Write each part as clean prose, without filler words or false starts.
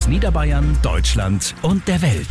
Niederbayern, Deutschland und der Welt.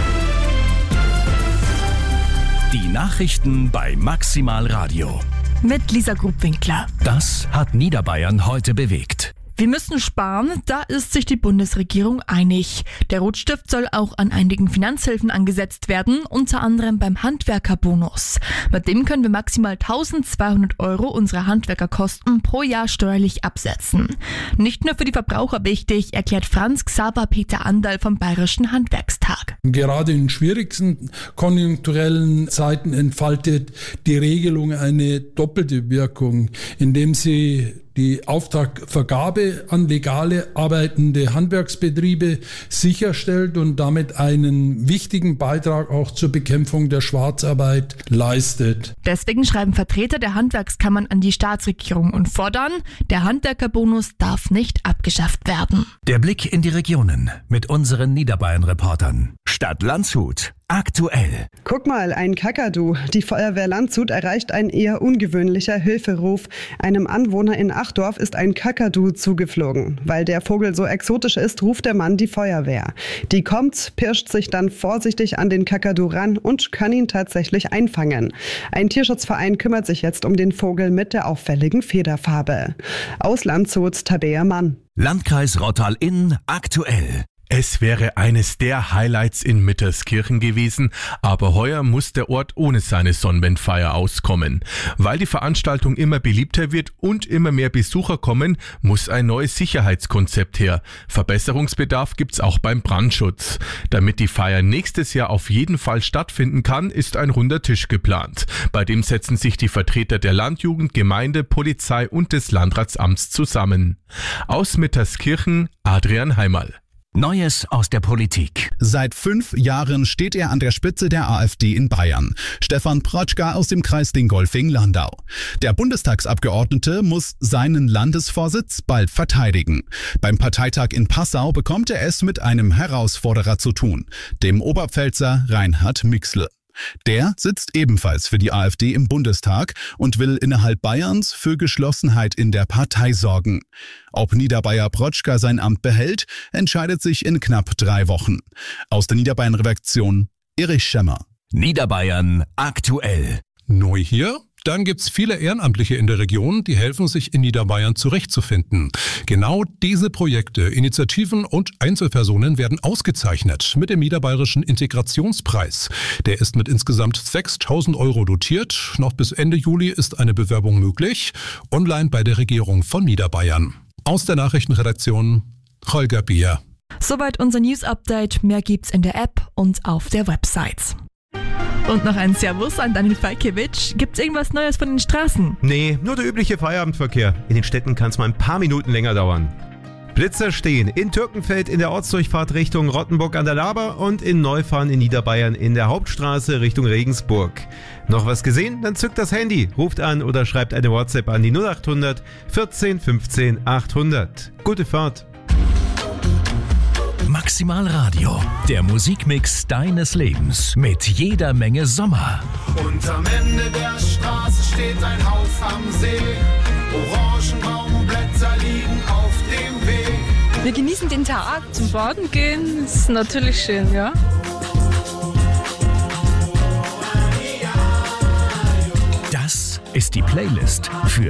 Die Nachrichten bei Maximal Radio. Mit Lisa Grubwinkler. Das hat Niederbayern heute bewegt. Wir müssen sparen, da ist sich die Bundesregierung einig. Der Rotstift soll auch an einigen Finanzhilfen angesetzt werden, unter anderem beim Handwerkerbonus. Mit dem können wir maximal 1.200 € unserer Handwerkerkosten pro Jahr steuerlich absetzen. Nicht nur für die Verbraucher wichtig, erklärt Franz Xaver Peter Anderl vom Bayerischen Handwerkstag. Gerade in schwierigsten konjunkturellen Zeiten entfaltet die Regelung eine doppelte Wirkung, indem sie die Auftragvergabe an legale arbeitende Handwerksbetriebe sicherstellt und damit einen wichtigen Beitrag auch zur Bekämpfung der Schwarzarbeit leistet. Deswegen schreiben Vertreter der Handwerkskammern an die Staatsregierung und fordern, der Handwerkerbonus darf nicht abgeschafft werden. Der Blick in die Regionen mit unseren Niederbayern-Reportern. Stadt Landshut. Aktuell. Guck mal, ein Kakadu. Die Feuerwehr Landshut erreicht ein eher ungewöhnlicher Hilferuf. Einem Anwohner in Achdorf ist ein Kakadu zugeflogen. Weil der Vogel so exotisch ist, ruft der Mann die Feuerwehr. Die kommt, pirscht sich dann vorsichtig an den Kakadu ran und kann ihn tatsächlich einfangen. Ein Tierschutzverein kümmert sich jetzt um den Vogel mit der auffälligen Federfarbe. Aus Landshut, Tabea Mann. Landkreis Rottal-Inn aktuell. Es wäre eines der Highlights in Mitterskirchen gewesen, aber heuer muss der Ort ohne seine Sonnenwendfeier auskommen. Weil die Veranstaltung immer beliebter wird und immer mehr Besucher kommen, muss ein neues Sicherheitskonzept her. Verbesserungsbedarf gibt's auch beim Brandschutz. Damit die Feier nächstes Jahr auf jeden Fall stattfinden kann, ist ein runder Tisch geplant. Bei dem setzen sich die Vertreter der Landjugend, Gemeinde, Polizei und des Landratsamts zusammen. Aus Mitterskirchen, Adrian Heimerl. Neues aus der Politik. Seit 5 Jahren steht er an der Spitze der AfD in Bayern. Stefan Protschka aus dem Kreis Dingolfing-Landau. Der Bundestagsabgeordnete muss seinen Landesvorsitz bald verteidigen. Beim Parteitag in Passau bekommt er es mit einem Herausforderer zu tun, dem Oberpfälzer Reinhard Mixle. Der sitzt ebenfalls für die AfD im Bundestag und will innerhalb Bayerns für Geschlossenheit in der Partei sorgen. Ob Niederbayer Protschka sein Amt behält, entscheidet sich in knapp 3 Wochen. Aus der Niederbayern-Redaktion Erich Schemmer. Niederbayern aktuell. Neu hier? Dann gibt's viele Ehrenamtliche in der Region, die helfen, sich in Niederbayern zurechtzufinden. Genau diese Projekte, Initiativen und Einzelpersonen werden ausgezeichnet mit dem Niederbayerischen Integrationspreis. Der ist mit insgesamt 6.000 € dotiert. Noch bis Ende Juli ist eine Bewerbung möglich. Online bei der Regierung von Niederbayern. Aus der Nachrichtenredaktion Holger Bier. Soweit unser News-Update. Mehr gibt's in der App und auf der Website. Und noch ein Servus an Daniel Falkiewicz. Gibt's irgendwas Neues von den Straßen? Nee, nur der übliche Feierabendverkehr. In den Städten kann es mal ein paar Minuten länger dauern. Blitzer stehen in Türkenfeld in der Ortsdurchfahrt Richtung Rottenburg an der Laber und in Neufahren in Niederbayern in der Hauptstraße Richtung Regensburg. Noch was gesehen? Dann zückt das Handy, ruft an oder schreibt eine WhatsApp an die 0800 14 15 800. Gute Fahrt! Maximal Radio, der Musikmix deines Lebens mit jeder Menge Sommer. Und am Ende der Straße steht ein Haus am See. Orangenbaumblätter liegen auf dem Weg. Wir genießen den Tag, zum Baden gehen, ist natürlich schön, ja. Das ist die Playlist für